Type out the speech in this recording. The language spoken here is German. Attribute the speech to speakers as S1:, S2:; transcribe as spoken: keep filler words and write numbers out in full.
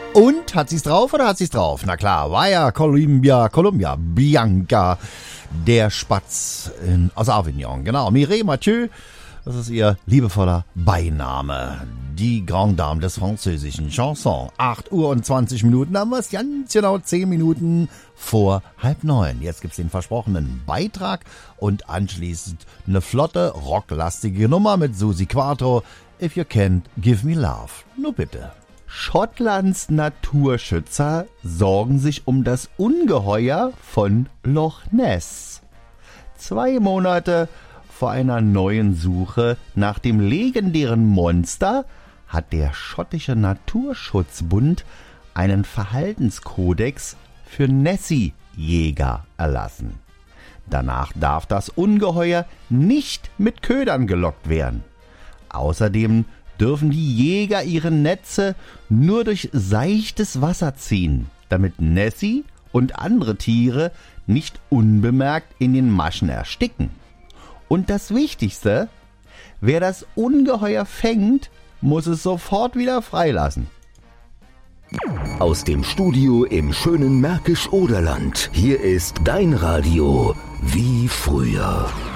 S1: Und, hat sie's drauf oder hat sie's drauf? Na klar, Vaya Columbia, Columbia, Bianca, der Spatz in, aus Avignon. Genau, Mireille Mathieu, das ist ihr liebevoller Beiname. Die Grande Dame des französischen Chansons. acht Uhr und zwanzig Minuten, haben wir es ganz genau zehn Minuten vor halb neun. Jetzt gibt's den versprochenen Beitrag und anschließend eine flotte, rocklastige Nummer mit Susi Quattro. If you can't give me love. Nur bitte. Schottlands Naturschützer sorgen sich um das Ungeheuer von Loch Ness. Zwei Monate vor einer neuen Suche nach dem legendären Monster hat der schottische Naturschutzbund einen Verhaltenskodex für Nessie-Jäger erlassen. Danach darf das Ungeheuer nicht mit Ködern gelockt werden. Außerdem dürfen die Jäger ihre Netze nur durch seichtes Wasser ziehen, damit Nessie und andere Tiere nicht unbemerkt in den Maschen ersticken. Und das Wichtigste, wer das Ungeheuer fängt, muss es sofort wieder freilassen.
S2: Aus dem Studio im schönen Märkisch-Oderland. Hier ist dein Radio wie früher.